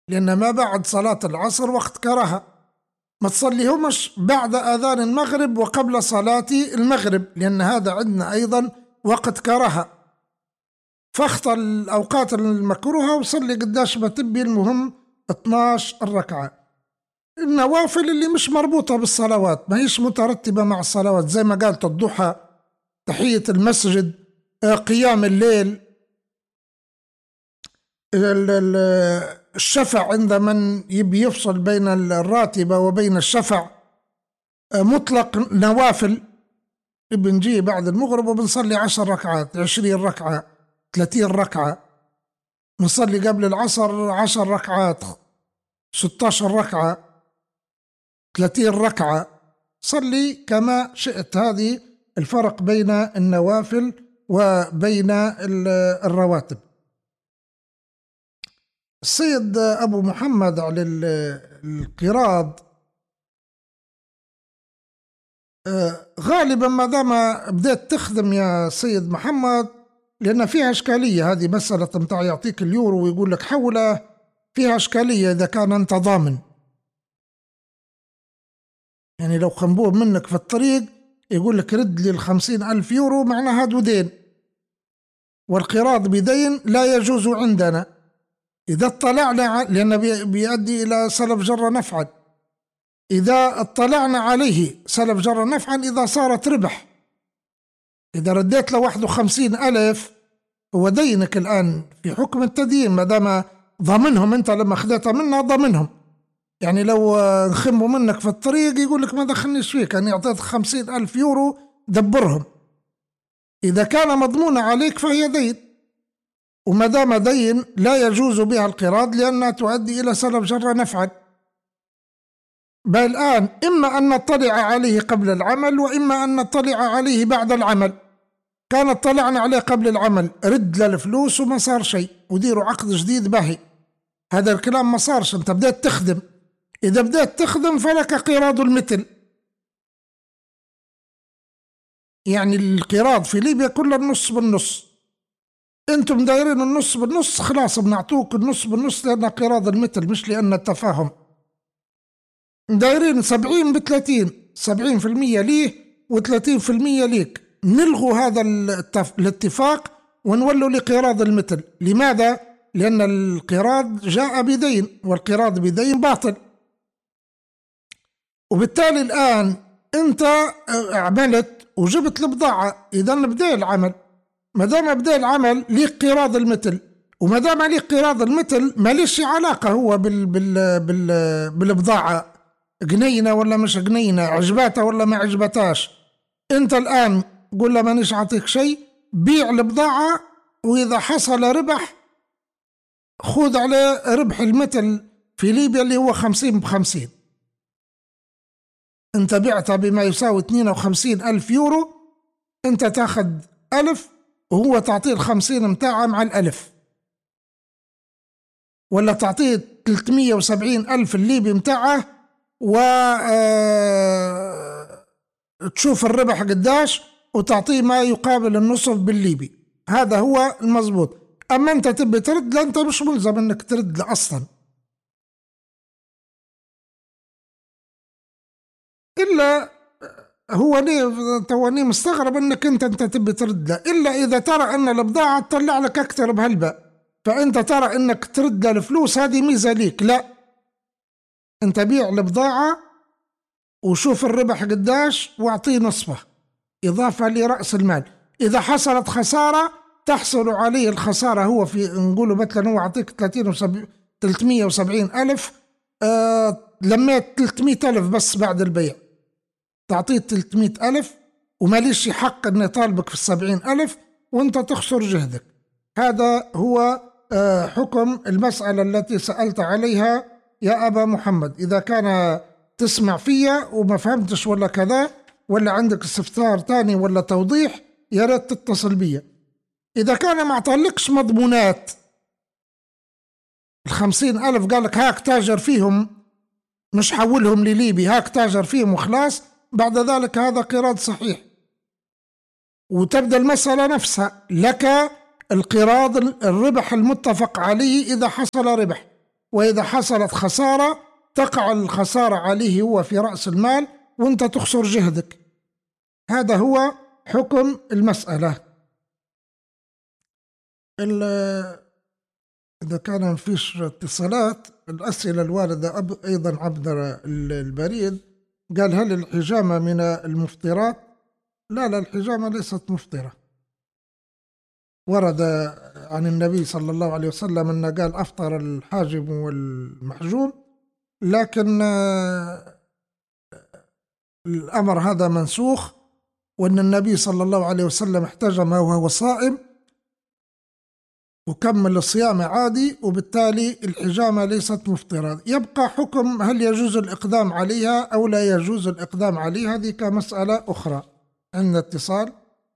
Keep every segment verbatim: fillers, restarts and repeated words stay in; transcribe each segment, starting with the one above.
لأن ما بعد صلاة العصر وقت كراهة، ما تصليهمش بعد أذان المغرب وقبل صلاة المغرب، لأن هذا عندنا أيضا وقت كراهة. فاختر الأوقات المكروهة وصلي قداش ما تبي، المهم اثناش الركعة. النوافل اللي مش مربوطة بالصلوات، ما هيش مترتبة مع الصلوات، زي ما قالت الضحى، تحية المسجد، قيام الليل، الشفع عند من يبي يفصل بين الراتبة وبين الشفع، مطلق نوافل بنجي بعد المغرب وبنصلي عشر ركعات، عشرين ركعة، ثلاثين ركعة، نصلي قبل العصر عشر ركعات، ستاشر ركعة، ثلاثين ركعة، صلي كما شئت. هذه الفرق بين النوافل وبين الرواتب. السيد أبو محمد على القراض، غالبا ما دام بدأت تخدم يا سيد محمد، لأن فيها إشكالية هذه مسألة متاع يعطيك اليورو ويقول لك حوله، فيها إشكالية إذا كان أنت ضامن. يعني لو خنبوه منك في الطريق يقول لك رد لي الخمسين ألف يورو، معناها هذا دين، والقراض بدين لا يجوز عندنا إذا اطلعنا، لأنه بيؤدي إلى سلب جر نفعا. إذا اطلعنا عليه سلب جر نفعا إذا صارت ربح، إذا رديت له واحد وخمسين ألف هو دينك الآن في حكم التدين، ما دام ضامنهم أنت لما خذيتها منها ضامنهم. يعني لو نخموا منك في الطريق يقول لك ما دخلنيش فيك، أنا أعطيتك خمسين ألف يورو دبرهم. إذا كان مضمون عليك فهي دين، وما دام دين لا يجوز بها القراض لأنها تؤدي إلى سلب جر نفعا. بل الآن إما أن نطلع عليه قبل العمل وإما أن نطلع عليه بعد العمل. كان اطلعنا عليه قبل العمل رد للفلوس وما صار شيء وديروا عقد جديد باهي، هذا الكلام ما صارش، أنت بدأت تخدم. إذا بدأت تخدم فلك قراض المثل، يعني القراض في ليبيا كل النص بالنص، أنتم دايرين النص بالنص، خلاص بنعطوك النص بالنص لأن قراض المثل مش لأن التفاهم. دايرين سبعين بثلاثين، سبعين في المية ليه وثلاثين في المية ليك، نلغوا هذا الاتفاق ونولوا لقراض المثل. لماذا؟ لأن القراض جاء بدين والقراض بدين باطل، وبالتالي الآن أنت عملت وجبت البضاعة، إذا بدأ العمل، ما دام بدأ العمل ليك قراض المثل، وما دام ليك قراض المثل ما ليش علاقة هو بال بال بال بالبضاعة، جنينة ولا مش جنينة، عجباتها ولا ما عجبتاش. أنت الآن قول له مانيش عطيك شيء، بيع البضاعة، وإذا حصل ربح خذ على ربح المثل في ليبيا اللي هو خمسين بخمسين. أنت بعتها بما يساوي اثنين وخمسين ألف يورو، أنت تاخذ ألف وهو تعطيه الخمسين متاعه مع الألف، ولا تعطيه ثلاثمية وسبعين ألف الليبي متاعه و آه... تشوف الربح قداش وتعطيه ما يقابل النصف بالليبي. هذا هو المضبوط. أما أنت تبي ترد، لا أنت مش ملزم أنك ترد أصلا، إلا هو ليه تواني مستغرب أنك أنت أنت تبي ترد له، إلا إذا ترى أن البضاعة تطلع لك أكثر بهلبة، فأنت ترى أنك ترد له الفلوس، هذه ميزة ليك. لا، أنت بيع البضاعة وشوف الربح قداش واعطيه نصفه إضافة لرأس المال. إذا حصلت خسارة تحصل عليه الخسارة، هو في نقوله مثلا هو أعطيك ثلاثمية وسبعين ألف، آه لميت ثلاثمية ألف بس بعد البيع، تعطيه ثلاثمية ألف وماليش حق أن يطالبك في السبعين ألف وأنت تخسر جهدك. هذا هو آه حكم المسألة التي سألت عليها يا أبا محمد. إذا كان تسمع فيا وما فهمتش ولا كذا ولا عندك استفسار تاني ولا توضيح يا ريت تتصل بيا. إذا كان ما اعطالكش مضمونات الخمسين ألف قالك هاك تاجر فيهم مش حولهم لليبي، هاك تاجر فيهم وخلاص، بعد ذلك هذا قراض صحيح وتبدأ المسألة نفسها، لك القراض الربح المتفق عليه إذا حصل ربح، وإذا حصلت خسارة تقع الخسارة عليه هو في رأس المال وانت تخسر جهدك. هذا هو حكم المسألة. إذا كان ما فيش اتصالات، الأسئلة الواردة أيضا عبر البريد، قال هل الحجامة من المفطرات؟ لا لا، الحجامة ليست مفطرة. ورد عن النبي صلى الله عليه وسلم أنه قال أفطر الحاجم والمحجوم، لكن الأمر هذا منسوخ، وأن النبي صلى الله عليه وسلم احتجم وهو صائم وكمل الصيام عادي، وبالتالي الحجامة ليست مفطرة. يبقى حكم هل يجوز الإقدام عليها أو لا يجوز الإقدام عليها، هذه كمسألة أخرى. عندنا اتصال.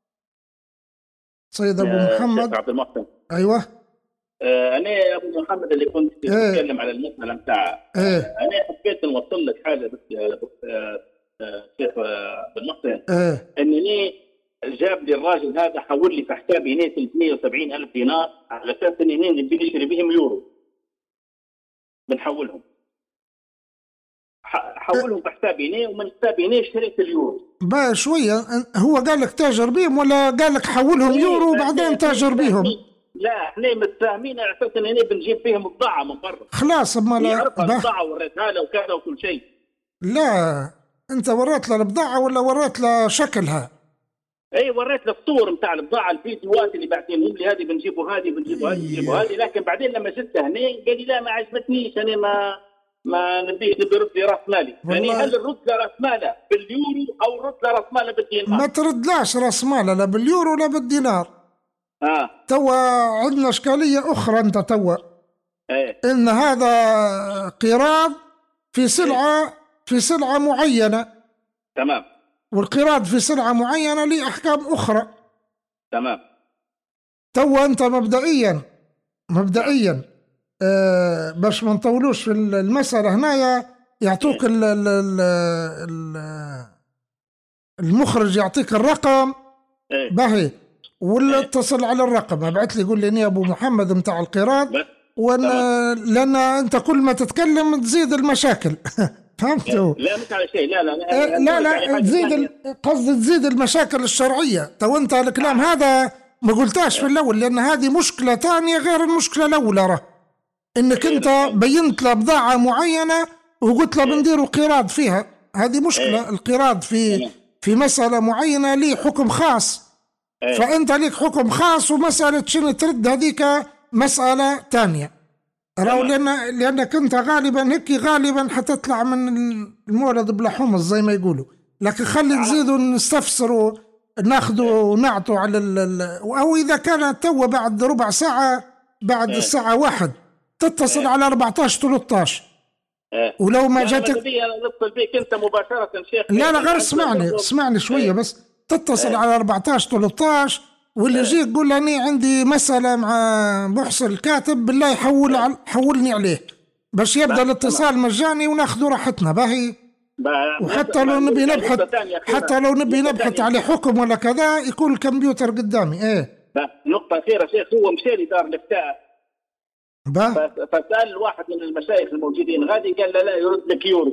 سيد أبو محمد. عبد المحسن. أيوة. آه أنا أبو محمد اللي كنت إيه. أتكلم على المسألة متاع. إيه. آه أنا حبيت نوصل لك حاجة بس آه آه شيخ عبد المحسن. إيه. إنني جاب لي الراجل هذا حول لي في حسابي هنا ثلاثمئة وسبعين ألف دينار على أساس إن هنا نبي نشتري بهم يورو. بنحولهم. حولهم في حسابي هنا ومن حسابي هنا اشتريت اليورو. بقى شوية، هو قال لك تاجر بهم ولا قال لك حولهم إيه يورو وبعدين تاجر بهم؟ لا احنا متفاهمين على اساس ان هنا بنجيب فيهم بضاعة من برا. خلاص اما لا البضاعة وريتها له وكذا وكل شيء. لا انت وريت له البضاعة ولا وريت له شكلها؟ اي وريت له الصور نتاع البضاعه، الفيديوهات اللي باعتينهم لي، هذه بنجيبوا هذه بنجيبوا هذه بنجيبوا هذه، لكن بعدين لما جبتها هنا قال لي لا ما عجبتنيش، انا ما ما نبيش نبي رد لي راس مالي. يعني هل نرد له راس ماله باليورو او رد له راس ماله بالدينار؟ ما تردلاش راس ماله لا باليورو لا بالدينار. اه توا عندنا اشكاليه اخرى. انت توا ايه ان هذا قراض في سلعه إيه؟ في سلعه معينه. تمام. والقراض في سلعة معينة ليه أحكام أخرى. تمام. تو أنت مبدئيا مبدئيا آه باش ما نطولوش في المسألة هنايا، يعطوك ال ال ال المخرج يعطيك الرقم باهي، ولا اتصل على الرقم ابعث لي قول لي يا أبو محمد متاع القراض، وأنا لأن أنت كل ما تتكلم تزيد المشاكل. فهمتوا؟ لا مش على شيء. لا لا لا لا, لا تزيد قصدي تزيد المشاكل الشرعية. تو انت الكلام هذا ما قلتاش في الاول، لان هذه مشكلة ثانية غير المشكلة الاولى. راه انك انت بينت له بضاعة معينة وقلت له بنديروا قراض فيها، هذه مشكلة. القراض في في مسألة معينة ليه حكم خاص، فانت ليك حكم خاص، ومسألة شنو ترد هذيك مسألة ثانية. راهو لأن لأنك أنت غالبا هيك غالبا حتطلع من المولد بلا حمص زي ما يقولوا، لكن خلي نزيدوا نستفسروا ناخذوا ونعطوا على ال أو إذا كانت تو بعد ربع ساعة بعد الساعة واحد تتصل على أربعتاش ثلاثتاش. ولو ما جاتك نتصل بيك أنت مباشرة شيخ. لا لا غير اسمعني اسمعني شوية بس. تتصل على أربعتاش ثلاثتاش واللي يجيك يقول أني عندي مسألة مع محسن الكاتب بالله يحول عل... حولني عليه باش يبدأ الاتصال مجاني وناخذ راحتنا باهي. وحتى لو نبي نبحث حتى لو نبي نبحث على حكم ولا كذا يكون الكمبيوتر قدامي. ايه نقطة أخيرة شيخ، هو مشى لي دار الافتاء فسأل واحد من المشايخ الموجودين غادي قال له لا يرد لك يورو.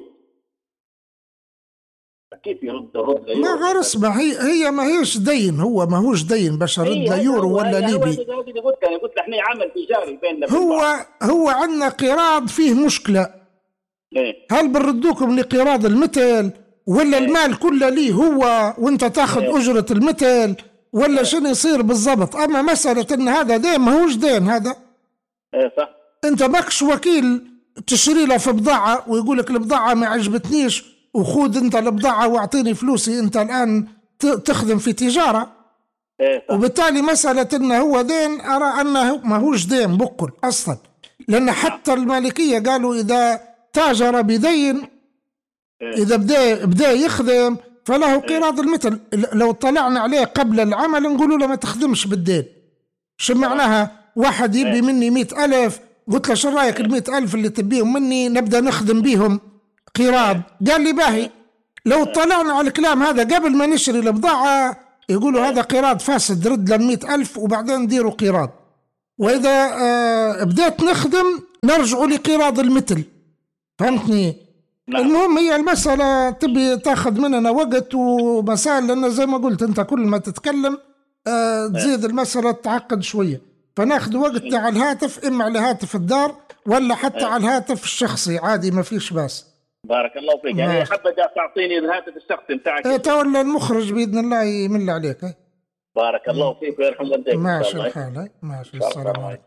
كيف يرد رد ما غير اسمع، هي هي ما هيش دين، هو ما هوش دين باش رد له يورو ولا ليبي. قلت انا قلت احنا عمل تجاري بيننا. هو هو عندنا قراض فيه مشكله. إيه؟ هل بنردوكم لقراض المثل ولا إيه؟ المال كله ليه هو وانت تاخذ إيه؟ اجره المثل ولا إيه؟ شنو يصير بالضبط؟ اما مساله ان هذا دين ما هوش دين هذا. ايه صح. انت ماكش وكيل تشري له في بضاعه ويقول لك البضاعه ما عجبتنيش وخذ انت البضاعة واعطيني فلوسي. انت الان تخدم في تجارة. إيه وبالتالي مسألة انه هو دين ارى انه ما هوش دين بكل اصلا، لان حتى المالكية قالوا اذا تاجر بدين إيه؟ اذا بدا بدا يخدم فله قراض المثل. لو طلعنا عليه قبل العمل نقولوا له ما تخدمش بالدين. شو معناها؟ واحد يبي إيه؟ مني مئة ألف، قلت له شو رايك المئة ألف اللي تبيهم مني نبدأ نخدم بيهم قراض؟ قال لي باهي. لو طلعنا على الكلام هذا قبل ما نشري البضاعة يقولوا هذا قراض فاسد رد لنا مئة ألف وبعدين نديروا قراض. وإذا آه بديت نخدم نرجع لقراض المثل. فهمتني؟ نعم. المهم هي المسألة تبي تاخذ مننا وقت ومسائل، لأن زي ما قلت أنت كل ما تتكلم آه تزيد المسألة تعقد شوية، فناخذ وقت على الهاتف، إما على هاتف الدار ولا حتى على الهاتف الشخصي عادي، ما فيش باس. بارك الله فيك. يعني حابة تعطيني الهاتف الشخصي بتاعك. ايه تولى المخرج بإذن الله يمل عليك. ايه بارك الله فيك ويرحم والديك. ماشي الحال. ماشي. السلام عليكم.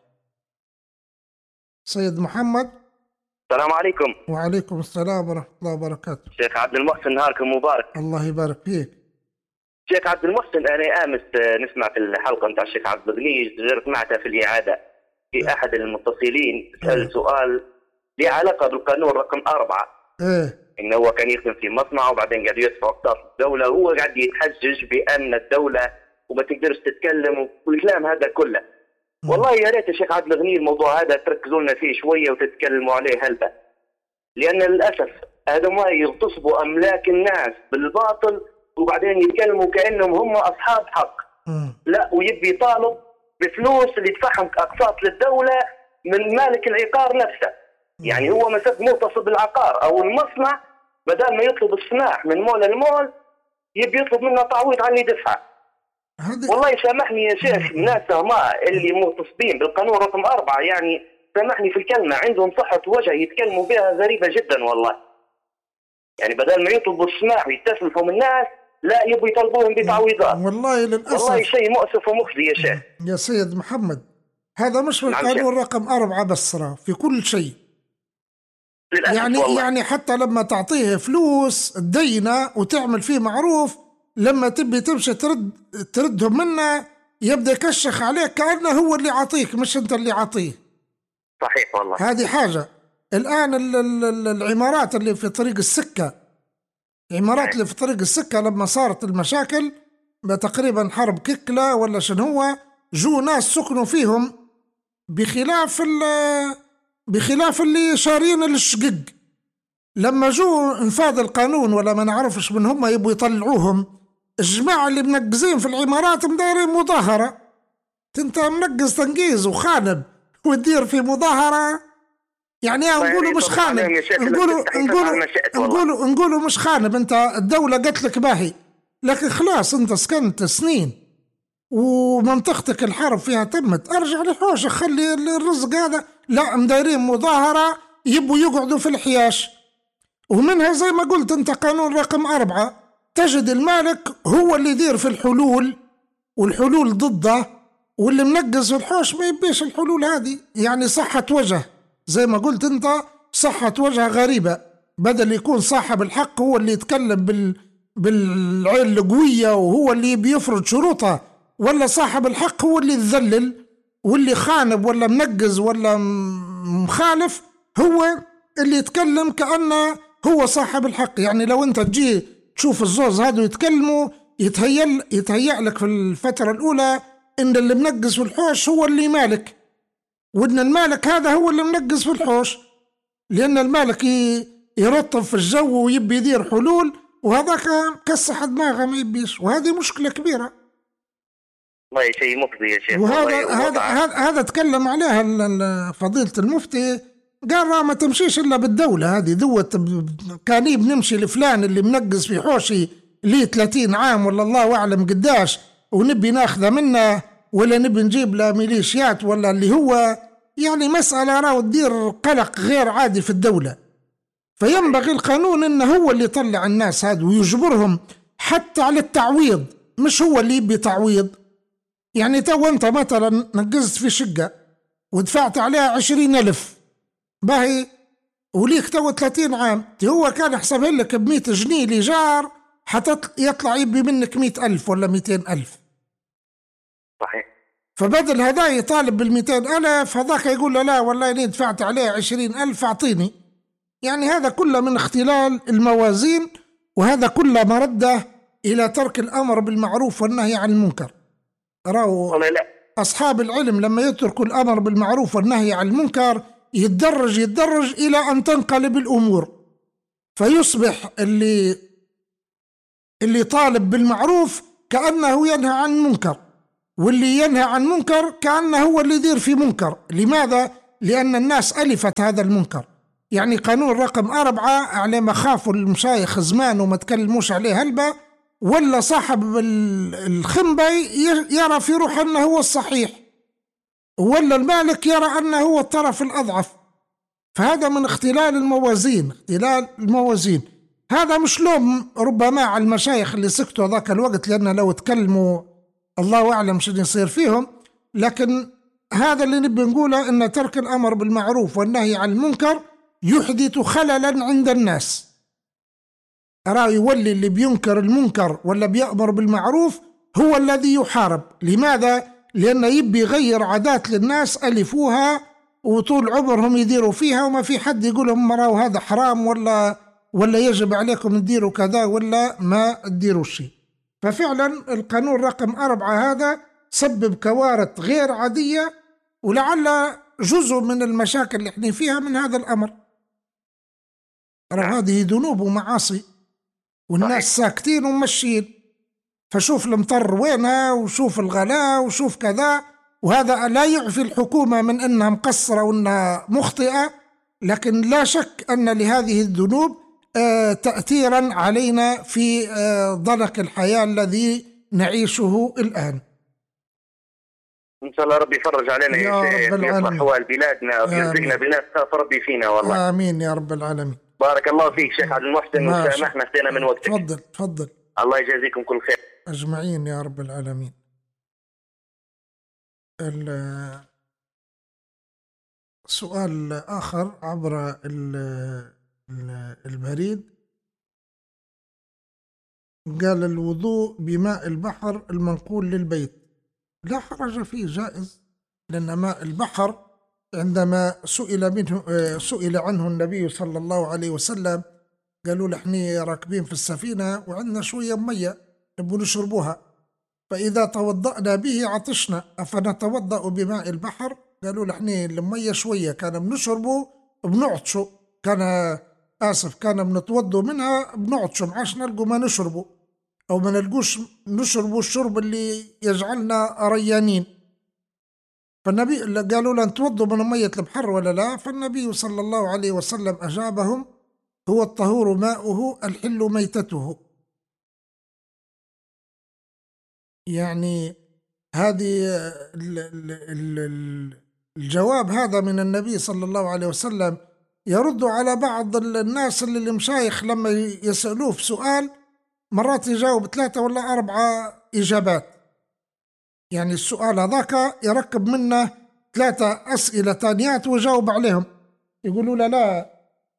سيد محمد. السلام عليكم. وعليكم السلام ورحمة الله وبركاته. شيخ عبد المحسن، نهاركم مبارك. الله يبارك فيك. شيخ عبد المحسن، أنا أمس نسمع في الحلقة نتاع الشيخ عبد الغني، سمعتها في الإعادة في أحد المتصلين سأل اه. سؤال له علاقة بالقانون رقم أربعة. إيه. إنه هو كان يخدم في مصنع وبعدين قاعد يدفع أقساط الدولة، وهو قاعد يتحجج بأن الدولة وما تقدرش تتكلم والكلام هذا كله. م. والله يا ريت يا شيخ عبد الغني الموضوع هذا تركزوا لنا فيه شوية وتتكلموا عليه هلبة، لأن للأسف هذا ما يغتصبوا أملاك الناس بالباطل وبعدين يتكلموا كأنهم هم أصحاب حق. م. لا، ويبي يطالب بفلوس اللي يدفعهم أقساط للدولة من مالك العقار نفسه. يعني هو مسك مغتصب العقار أو المصنع، بدل ما يطلب السماح من مول المول يبي يطلب منه تعويض عن اللي دفعه. والله سامحني يا شيخ، الناس ما اللي مغتصبين بالقانون رقم أربعة، يعني سامحني في الكلمة، عندهم صحة وجه يتكلموا بها غريبة جدا والله. يعني بدل ما يطلبوا السماح ويستسلفوا من الناس، لا يبوا يطلبوهم بتعويضات. والله للأسف والله شيء مؤسف ومخزي يا شيخ. يا سيد محمد، هذا مش في القانون رقم أربعة بس، في كل شيء. يعني والله. يعني حتى لما تعطيه فلوس تدينه وتعمل فيه معروف، لما تبي تمشي ترد تردهم منه يبدأ يكشخ عليك كأنه هو اللي عطيك مش أنت اللي عطيه. صحيح والله. هذه حاجة. الآن العمارات اللي في طريق السكة، العمارات اللي في طريق السكة لما صارت المشاكل تقريبا حرب ككلة ولا شنو، هو جو ناس سكنوا فيهم بخلاف بخلاف اللي شارين الشقق. لما جو انفاذ القانون ولا ما نعرفش من هم يبوا يطلعوهم، الجماعة اللي منقزين في العمارات مدايرين مظاهرة. انت منقز تنقيز وخانب وتدير في مظاهرة، يعني نقولوا مش خانب، نقولوا نقولوا نقولوا نقولوا مش خانب، انت الدولة قالت لك باهي، لكن خلاص انت سكنت سنين ومنطقتك الحرب فيها تمت، ارجع لحوشك خلي الرزق هذا. لا، مدايرين مظاهرة يبوا يقعدوا في الحياش. ومنها زي ما قلت انت قانون رقم أربعة، تجد المالك هو اللي يدير في الحلول والحلول ضده، واللي منقز في الحوش ما يبيش الحلول هذه. يعني صحة وجه زي ما قلت انت، صحة وجه غريبة، بدل يكون صاحب الحق هو اللي يتكلم بال بالعين القوية وهو اللي بيفرض شروطه، ولا صاحب الحق هو اللي يتذلل، واللي خانب ولا منقز ولا مخالف هو اللي يتكلم كأنه هو صاحب الحق. يعني لو انت تجي تشوف الزوز هذا يتكلموا، يتهيأ يتهيأ لك في الفترة الأولى إن اللي منقز في الحوش هو اللي مالك، وإن المالك هذا هو اللي منقز في الحوش، لأن المالك يرطب في الجو ويبي يدير حلول، وهذاك كسح دماغه ما يبيش، وهذه مشكلة كبيرة. والله شيء مفضي يا شيخ. وهذا هذا هذا هذا تكلم عليها فضيلة المفتي، قال ما تمشيش إلا بالدولة هذه دوت. كان بنمشي لفلان اللي منقز في حوشي ليه ثلاثين عام ولا الله أعلم قداش، ونبي ناخذه منه، ولا نبي نجيب له ميليشيات ولا اللي هو، يعني مسألة راهو تدير قلق غير عادي في الدولة. فينبغي القانون إنه هو اللي يطلع الناس هذا ويجبرهم حتى على التعويض، مش هو اللي يبي تعويض. يعني تو أنت مثلا نقزت في شقة ودفعت عليها عشرين ألف باهي، وليك تو ثلاثين عام، هو كان يحسبها لك بمئة جنيه لجار، حتى يطلع يبي منك مئة ألف ولا مئتين ألف. صحيح. فبدل هذا يطالب بالمئتين ألف، هذاك يقول له لا والله إني دفعت عليه عشرين ألف أعطيني. يعني هذا كله من اختلال الموازين، وهذا كله مرده إلى ترك الأمر بالمعروف والنهي عن المنكر. راهو أصحاب العلم لما يتركوا الأمر بالمعروف والنهي عن المنكر يتدرج يتدرج إلى أن تنقلب الأمور، فيصبح اللي اللي طالب بالمعروف كأنه ينهى عن منكر، واللي ينهى عن منكر كأنه هو اللي يدير في منكر. لماذا؟ لأن الناس ألفت هذا المنكر. يعني قانون رقم أربعة على مخاف المشايخ زمان وما تكلموش عليه هلبة، ولا صاحب الخنبة يرى في روح أنه هو الصحيح، ولا المالك يرى أنه هو الطرف الأضعف. فهذا من اختلال الموازين، اختلال الموازين. هذا مش لوم ربما على المشايخ اللي سكتوا ذاك الوقت، لأن لو تكلموا الله أعلم شنو يصير فيهم، لكن هذا اللي نبي نقوله، أن ترك الأمر بالمعروف والنهي عن المنكر يحدث خللا عند الناس. أرى يولي اللي بينكر المنكر ولا بيأمر بالمعروف هو الذي يحارب. لماذا؟ لأنه يبي يغير عادات للناس ألفوها وطول عمرهم يديروا فيها، وما في حد يقول لهم مراه هذا حرام ولا ولا يجب عليكم تديروا كذا ولا ما تديروا شيء. ففعلا القانون رقم أربعة هذا سبب كوارث غير عادية، ولعل جزء من المشاكل اللي احنا فيها من هذا الأمر. هذه ذنوب ومعاصي والناس ساكتين ومشين. فشوف المطر وينها، وشوف الغلاء، وشوف كذا. وهذا لا يعفي الحكومة من أنها مقصرة وأنها مخطئة، لكن لا شك أن لهذه الذنوب آه تأثيرا علينا في آه ضنك الحياة الذي نعيشه الآن. إن شاء الله ربي يفرج علينا يا شيخ، رب العالمين، يصلح أحوال بلادنا ويرزقنا بناس خاف ربي فينا والله. آمين يا رب العالمين. بارك الله فيك شيخ عبد المحسن، وسامحنا اخذنا من وقتك. تفضل تفضل. الله يجازيكم كل خير أجمعين يا رب العالمين. السؤال آخر عبر البريد، قال الوضوء بماء البحر المنقول للبيت لا حرج فيه، جائز، لأن ماء البحر عندما سئل منه سئل عنه النبي صلى الله عليه وسلم، قالوا له احنا راكبين في السفينة وعندنا شوية مية نبغى نشربوها، فإذا توضأنا به عطشنا أفنتوضأ بماء البحر؟ قالوا له احنا المية شوية كان بنشربه بنعطشوا، كان آسف كان بنتوضوا منها بنعطشوا، معاش نلقوا ما نشربه أو ما نلقوش نشربوا الشرب اللي يجعلنا ريانين. فالنبي قالوا له نتوضوا من مية البحر ولا لا؟ فالنبي صلى الله عليه وسلم أجابهم: هو الطهور ماؤه الحل ميتته. يعني هذه الجواب هذا من النبي صلى الله عليه وسلم يرد على بعض الناس اللي المشايخ لما يسألوه في سؤال مرات يجاوب ثلاثة ولا أربعة إجابات. يعني السؤال هذاك يركب منه ثلاثة أسئلة تانيات ويجاوب عليهم. يقولوا له لا،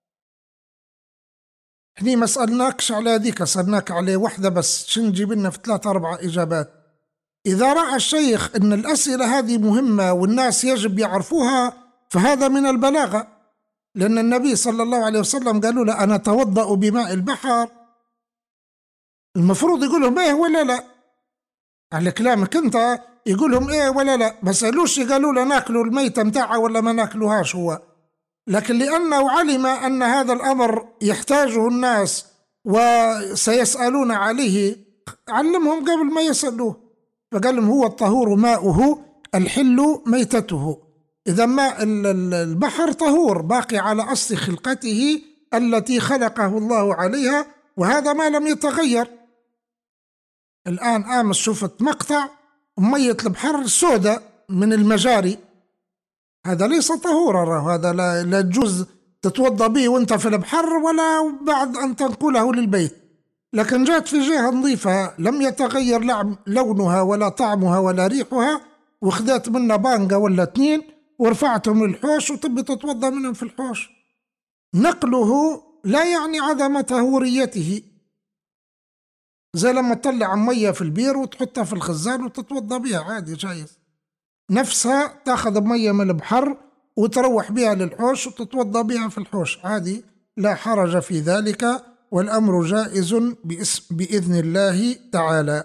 احنا ما سألناكش على هذيك، سألناك على واحدة بس، شن جيب لنا في ثلاثة أربعة إجابات؟ إذا رأى الشيخ أن الأسئلة هذه مهمة والناس يجب يعرفوها فهذا من البلاغة، لأن النبي صلى الله عليه وسلم قالوا له أنا أتوضأ بماء البحر، المفروض يقول لهم إيه ولا لا. على كلامك أنت يقول لهم إيه ولا لا، ما سألوش قالوا له ناكلوا الميتة متاعها ولا ما ناكلوهاش هو، لكن لأنه علم أن هذا الأمر يحتاجه الناس وسيسألون عليه علمهم قبل ما يسألوه، فقال لهم هو الطهور ماؤه الحل ميتته. إذا ماء البحر طهور باقي على أصل خلقته التي خلقه الله عليها، وهذا ما لم يتغير. الآن آمس شفت مقطع مية البحر سوداء من المجاري، هذا ليس طهورا، هذا لا, لا تجوز تتوضأ به وانت في البحر ولا بعد أن تنقله للبيت. لكن جاءت في جهة نظيفة لم يتغير لونها ولا طعمها ولا ريحها، وخذت منها بانجا ولا اثنين ورفعتهم للحوش وتبي تتوضأ منهم في الحوش. نقله لا يعني عدم طهوريته، زي لما تطلع مية في البير وتحطها في الخزان وتتوضأ بها عادي جايز، نفسها تاخذ مية من البحر وتروح بها للحوش وتتوضأ بها في الحوش عادي، لا حرج في ذلك، والأمر جائز بإذن الله تعالى.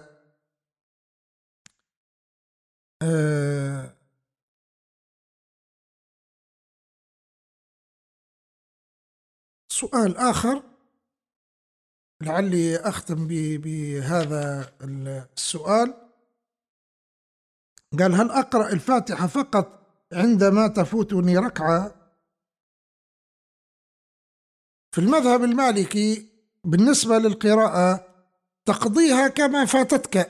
آه سؤال آخر لعلي أختم بهذا السؤال، قال هل أقرأ الفاتحة فقط عندما تفوتني ركعة في المذهب المالكي بالنسبة للقراءة تقضيها كما فاتتك،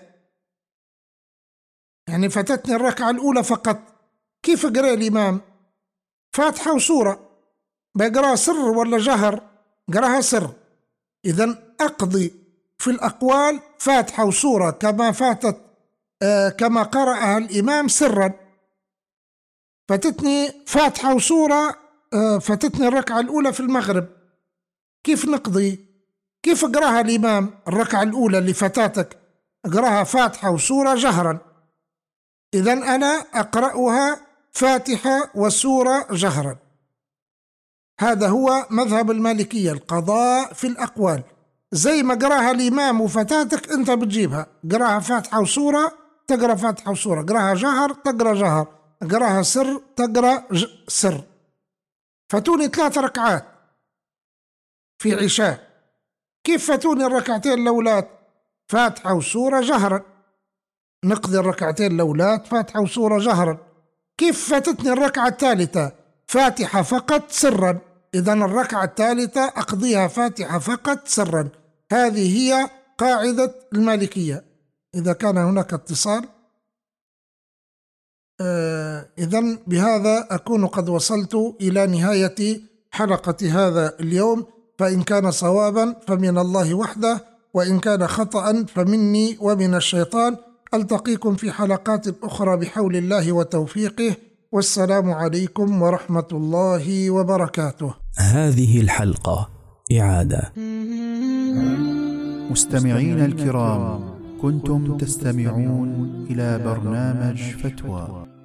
يعني فاتتني الركعة الأولى فقط، كيف قرأ الإمام؟ فاتحة وسورة، بقرأ سر ولا جهر؟ قرأها سر، إذن أقضي في الأقوال فاتحة وسورة كما فاتت آه كما قرأها الإمام سرا. فاتتني فاتحة وسورة آه فاتتني الركعة الأولى في المغرب، كيف نقضي؟ كيف أقرأها الإمام الركعة الأولى اللي فاتتك؟ أقرأها فاتحة وسورة جهرا، إذن أنا أقرأها فاتحة وسورة جهرا. هذا هو مذهب المالكية، القضاء في الأقوال زي ما قرأها الإمام وفتاتك أنت بتجيبها، قرأها فاتحة وسورة تقرأ فاتحة وسورة، قرأها جهر تقرأ جهر، قرأها سر تقرأ سر. فاتوني ثلاث ركعات في عشاء، كيف فاتوني الركعتين الأولاد؟ فاتحة وسورة جهرا، نقضي الركعتين الأولاد فاتحة وسورة جهرا. كيف فاتتني الركعة الثالثة؟ فاتحة فقط سرا، إذن الركعة الثالثة أقضيها فاتحة فقط سرا. هذه هي قاعدة المالكية. إذا كان هناك اتصال آه إذن بهذا أكون قد وصلت إلى نهاية حلقة هذا اليوم، فإن كان صوابا فمن الله وحده، وإن كان خطأ فمني ومن الشيطان. ألتقيكم في حلقات أخرى بحول الله وتوفيقه، والسلام عليكم ورحمة الله وبركاته. هذه الحلقة إعادة. مستمعين الكرام، كنتم تستمعون إلى برنامج فتوى